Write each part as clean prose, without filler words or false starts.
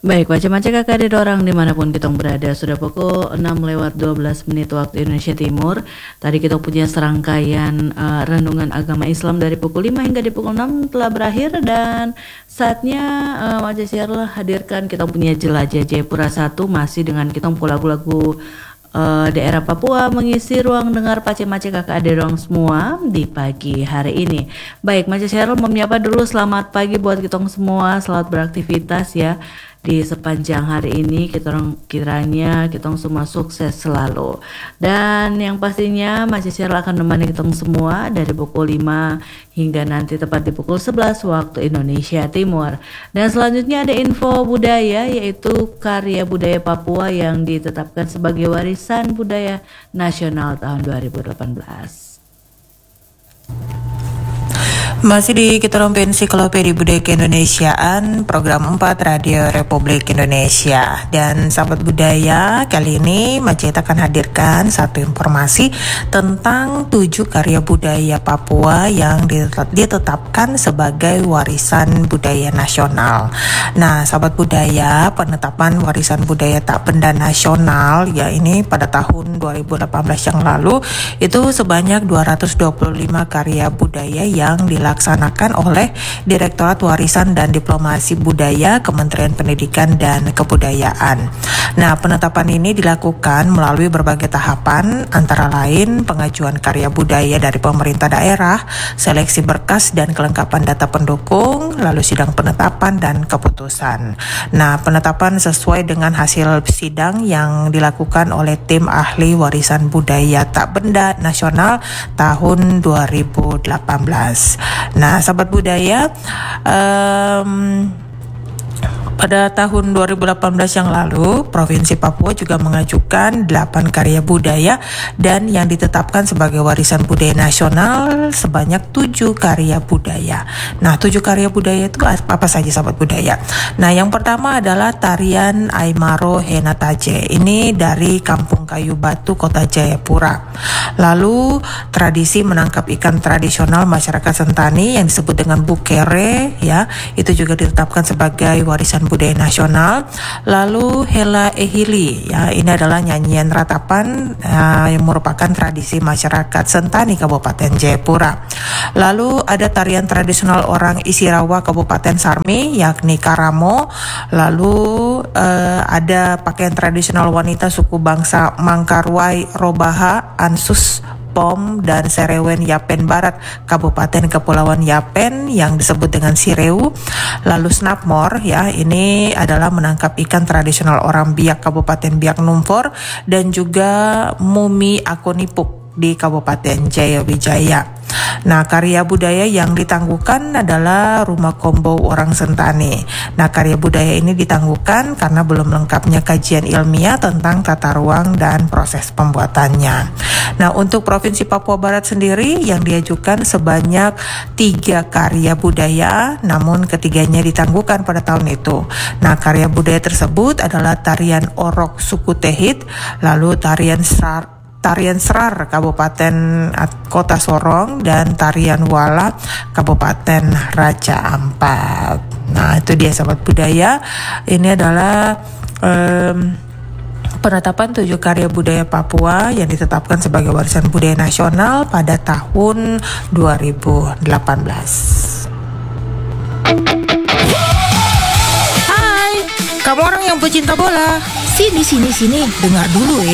Baik, macam-macam kakak ada orang dimanapun kita berada. Sudah pukul 6:12 waktu Indonesia Timur. Tadi kita punya serangkaian renungan agama Islam dari pukul 5 hingga di pukul 6 telah berakhir. Dan saatnya Wajah Siarlah hadirkan kita punya Jelajah Jayapura 1 masih dengan kita lagu-lagu daerah Papua mengisi ruang dengar pace-mace kakak adik semua di pagi hari ini. Baik, Mace Cheryl menyapa dulu selamat pagi buat kita semua, selamat beraktivitas ya di sepanjang hari ini. Kiranya kita semua sukses selalu. Dan yang pastinya Mace Cheryl akan menemani kita semua dari pukul 5 hingga nanti tepat di pukul 11 waktu Indonesia Timur. Dan selanjutnya ada info budaya, yaitu karya budaya Papua yang ditetapkan sebagai warisan budaya nasional tahun 2018. Masih di Kita Ensiklopedia Budaya Keindonesiaan, program 4 Radio Republik Indonesia. Dan sahabat budaya, kali ini Macet akan hadirkan satu informasi tentang 7 karya budaya Papua yang ditetapkan sebagai warisan budaya nasional. Nah, sahabat budaya, penetapan warisan budaya tak benda nasional ya ini pada tahun 2018 yang lalu itu sebanyak 225 karya budaya yang dilaksanakan oleh Direktorat Warisan dan Diplomasi Budaya Kementerian Pendidikan dan Kebudayaan. Nah, penetapan ini dilakukan melalui berbagai tahapan, antara lain pengajuan karya budaya dari pemerintah daerah, seleksi berkas dan kelengkapan data pendukung, lalu sidang penetapan dan keputusan. Nah, penetapan sesuai dengan hasil sidang yang dilakukan oleh tim ahli warisan budaya tak benda nasional tahun 2018. Nah, sahabat budaya, pada tahun 2018 yang lalu, Provinsi Papua juga mengajukan 8 karya budaya dan yang ditetapkan sebagai warisan budaya nasional sebanyak 7 karya budaya. Nah, 7 karya budaya itu apa saja sahabat budaya? Nah, yang pertama adalah tarian Aymaro Henataje. Ini dari Kampung Kayu Batu, Kota Jayapura. Lalu, tradisi menangkap ikan tradisional masyarakat Sentani yang disebut dengan bukere, ya, itu juga ditetapkan sebagai warisan budaya nasional. Lalu Hela Ehili, ya, ini adalah nyanyian ratapan yang merupakan tradisi masyarakat Sentani Kabupaten Jayapura. Lalu ada tarian tradisional orang Isirawa Kabupaten Sarmi yakni Karamo. Lalu ada pakaian tradisional wanita suku bangsa Mangkarwai Robaha Ansus Pom dan Serewen Yapen Barat Kabupaten Kepulauan Yapen yang disebut dengan Sireu. Lalu Snapmore, ya, ini adalah menangkap ikan tradisional orang Biak Kabupaten Biak Numfor dan juga Mumi Akonipuk di Kabupaten Jayawijaya. Nah, karya budaya yang ditangguhkan adalah Rumah Kombo Orang Sentani. Nah, karya budaya ini ditangguhkan karena belum lengkapnya kajian ilmiah tentang tata ruang dan proses pembuatannya. Nah, untuk Provinsi Papua Barat sendiri yang diajukan sebanyak 3 karya budaya, namun ketiganya ditangguhkan pada tahun itu. Nah, karya budaya tersebut adalah tarian Orok Suku Tehit, lalu tarian Serar Kabupaten Kota Sorong dan tarian Wala Kabupaten Raja Ampat. Nah, itu dia sahabat budaya. Ini adalah penetapan 7 karya budaya Papua yang ditetapkan sebagai warisan budaya nasional pada tahun 2018. Hai, kamu orang yang pecinta bola. Sini, dengar dulu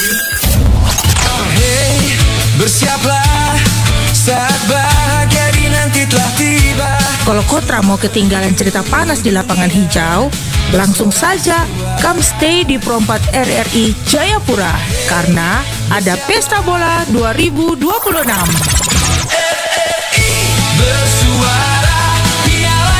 Hey, bersiaplah, saat bahagia di nanti telah tiba. Kalau Kotra mau ketinggalan cerita panas di lapangan hijau, langsung saja come stay di Pro 4 RRI Jayapura karena ada Pesta Bola 2026. RRI bersuara, Piala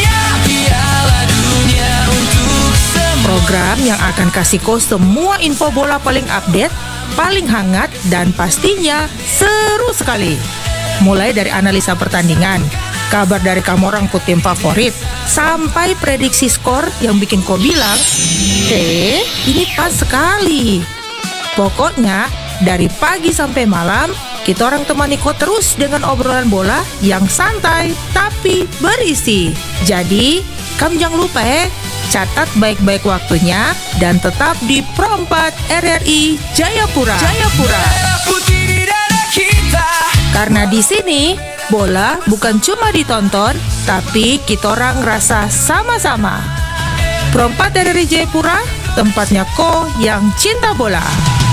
Dunia untuk semua. Program yang akan kasih kau semua info bola paling update, paling hangat, dan pastinya seru sekali. Mulai dari analisa pertandingan, kabar dari kamu orang tim favorit, sampai prediksi skor yang bikin kau bilang, ini pas sekali. Pokoknya, dari pagi sampai malam, kita orang temani kau terus dengan obrolan bola yang santai tapi berisi. Jadi, kamu jangan lupa catat baik-baik waktunya dan tetap di Pro 4 RRI Jayapura. Merah putih di dada kita. Karena di sini bola bukan cuma ditonton, tapi kita orang rasa sama-sama. Pro 4 RRI Jayapura, tempatnya ko yang cinta bola.